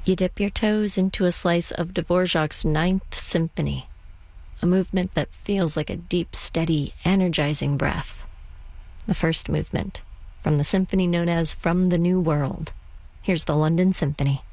You dip your toes into a slice of Dvorak's Ninth Symphony, a movement that feels like a deep, steady, energizing breath. The first movement, from the symphony known as From the New World. Here's the London Symphony.